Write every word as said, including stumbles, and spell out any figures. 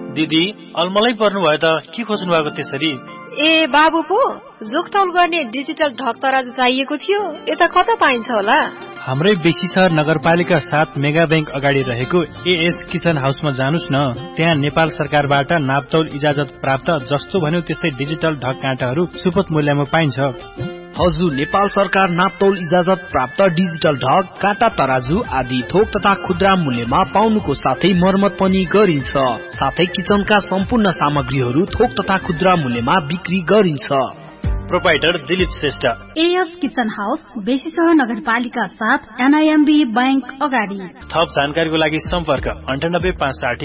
दिदी अलमलै पर्नु भयो त के खोज्नु भएको त्यसरी? ए बाबु पो जोखतौल गर्ने डिजिटल ढक तराजु चाहिएको थियो, यता कता पाइन्छ होला? हाम्रै बेसी सहर नगरपालिका सात मेगा बैंक अगाडि रहेको एएस किचन हाउसमा जानुस् न। त्यहाँ नेपाल सरकारबाट नापतौल इजाजत प्राप्त जस्तो भन्यो त्यस्तै डिजिटल ढक काँटाहरू सुपथ मूल्यमा पाइन्छ। हजुर, नेपाल सरकार नापतौल इजाजत प्राप्त डिजिटल ढक, काँटा, तराजु आदि थोक तथा खुद्रा मूल्यमा पाउनुको साथै मर्मत पनि गरिन्छ। साथै किचनका सम्पूर्ण सामग्रीहरू थोक तथा खुद्रा मूल्यमा बिक्री गरिन्छ। Proprietor Dilip Shrestha, as kitchen house, बेसी सहर नगरपालिका साथ एनआईएमबी बैंक अगाडि। थप जानकारीको लागि सम्पर्क अन्ठानब्बे पाँच साठी